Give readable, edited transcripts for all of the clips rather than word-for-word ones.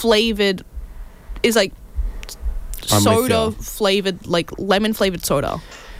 flavored, is like soda flavored, like lemon flavored soda.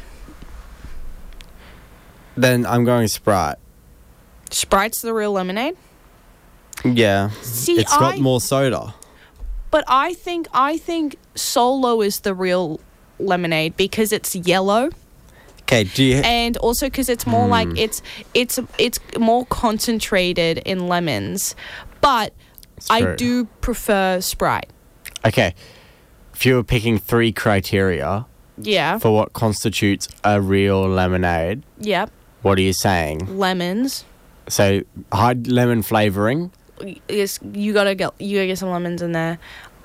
Then I'm going Sprite. Sprite's the real lemonade? Yeah. See, it's got more soda. But I think Solo is the real lemonade because it's yellow. Okay, and also because it's more like it's more concentrated in lemons, but I do prefer Sprite. Okay, if you were picking 3 criteria, for what constitutes a real lemonade, what are you saying? Lemons. So high lemon flavoring. Yes, you gotta get some lemons in there.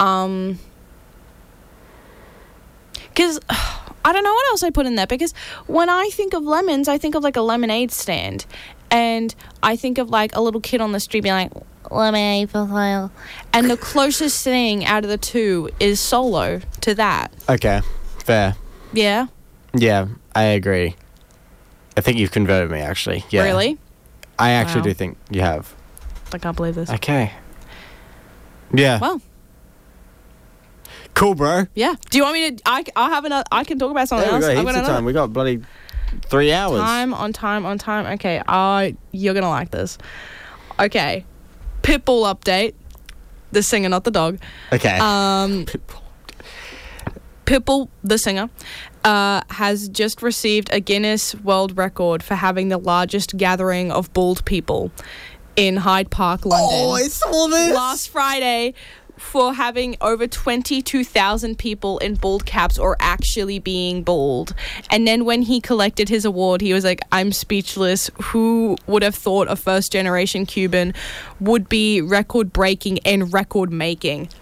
Because I don't know what else I put in there, because when I think of lemons, I think of like a lemonade stand, and I think of like a little kid on the street being like, lemonade for sale. And the closest thing out of the two is Solo to that. Okay, fair. Yeah? Yeah, I agree. I think you've converted me, actually. Yeah. Really? I actually do think you have. I can't believe this. Okay. Yeah. Well. Cool, bro. Yeah. Do you want me to... I can talk about something else. We got heaps of time. We got bloody 3 hours. Time. Okay. You're going to like this. Okay. Pitbull update. The singer, not the dog. Okay. Pitbull, the singer, has just received a Guinness World Record for having the largest gathering of bald people in Hyde Park, London. Oh, I saw this! Last Friday, for having over 22,000 people in bald caps or actually being bald. And then when he collected his award, he was like, I'm speechless. Who would have thought a first-generation Cuban would be record-breaking and record-making?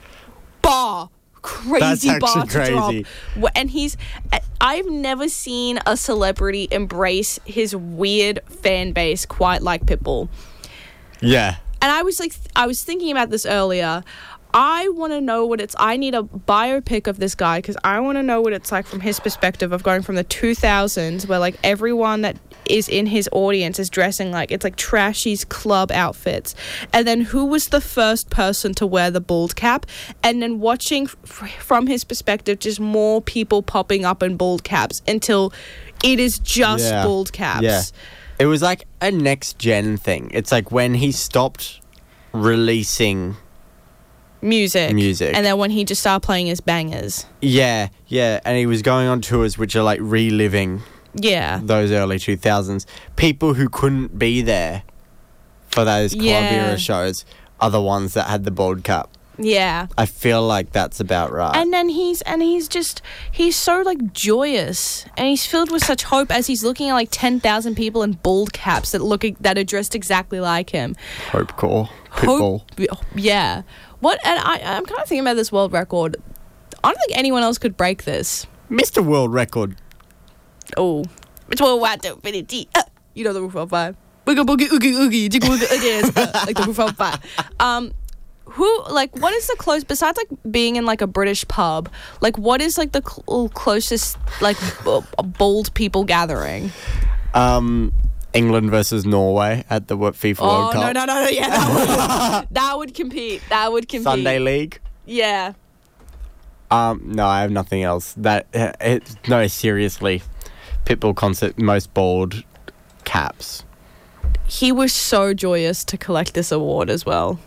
Crazy bar to drop. And I've never seen a celebrity embrace his weird fan base quite like Pitbull. Yeah. And I was thinking about this earlier. I want to know I need a biopic of this guy, because I want to know what it's like from his perspective of going from the 2000s, where like everyone that is in his audience is dressing like it's like trashy club outfits, and then who was the first person to wear the bald cap, and then watching from his perspective just more people popping up in bald caps until it is just bald caps. Yeah. It was like a next gen thing. It's like when he stopped releasing music, and then when he just started playing his bangers. Yeah, and he was going on tours which are like reliving those early 2000s. People who couldn't be there for those club era shows are the ones that had the bald cap. Yeah. I feel like that's about right. And then he's so like joyous, and he's filled with such hope as he's looking at like 10,000 people in bald caps that are dressed exactly like him. Hope core. Pitbull. Yeah. What? And I'm kind of thinking about this world record. I don't think anyone else could break this. Mr. World Record. Oh. It's worldwide infinity. You know the Roof on Fire. Boogie boogie oogie oogie jiggle oogie like the Roof on Fire. What is the close, besides like being in like a British pub, like what is like the closest like bald people gathering? England versus Norway at the FIFA World Cup. No, yeah, that would compete. Sunday League? Yeah. No, I have nothing else. No, seriously. Pitbull concert, most bald caps. He was so joyous to collect this award as well.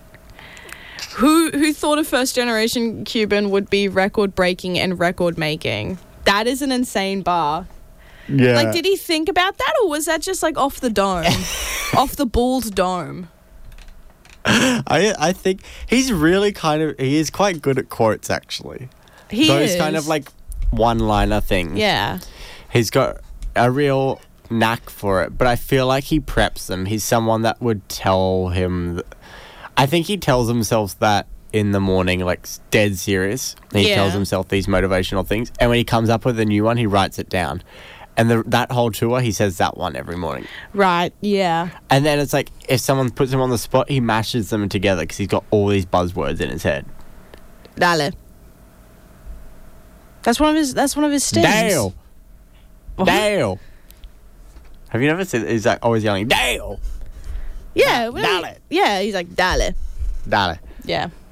Who thought a first-generation Cuban would be record-breaking and record-making? That is an insane bar. Yeah. Like, did he think about that, or was that just, like, off the dome? Off the bald dome? I think he's really he is quite good at quotes, actually. Those kind of, like, one-liner things. Yeah. He's got a real knack for it, but I feel like he preps them. He's someone that would tell him... I think he tells himself that in the morning, like, dead serious. He tells himself these motivational things, and when he comes up with a new one, he writes it down. And that whole tour, he says that one every morning. Right, yeah. And then it's like, if someone puts him on the spot, he mashes them together because he's got all these buzzwords in his head. Dale. That's one of his stings. Dale. Oh. Dale. Have you never seen? He's like always yelling, Dale. Yeah. Dale. Yeah, he's like, Dale. Dale. Yeah.